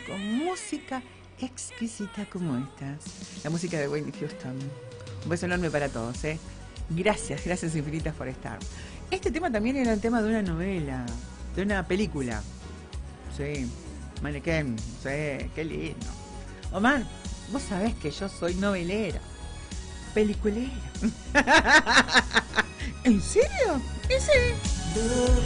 con música exquisita como esta. La música de Whitney Houston. Un beso enorme para todos, ¿eh? Gracias, gracias infinitas por estar. Este tema también era el tema de una novela, de una película. Sí, Mannequin, sí, qué lindo. Omar, vos sabés que yo soy novelera, peliculera. ¿En serio? ¿Ese?